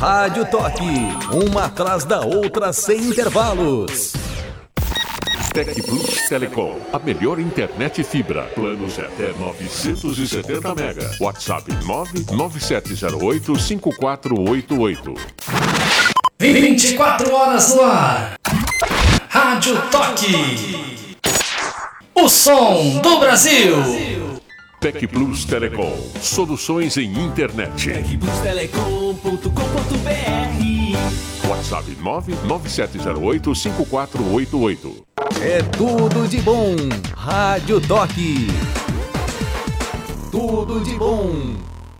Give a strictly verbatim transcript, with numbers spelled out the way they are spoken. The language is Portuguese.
Rádio Toque, uma atrás da outra sem intervalos. Tec Plus Telecom, a melhor internet fibra. Planos até novecentos e setenta mega. WhatsApp nove nove sete zero oito cinco quatro oito oito. vinte e quatro horas no ar. Rádio Toque. O som do Brasil. Tec Plus Telecom, soluções em internet. tec plus telecom ponto com ponto br. WhatsApp nove nove sete zero oito cinco quatro oito oito. É tudo de bom. Rádio Toque. Tudo de bom.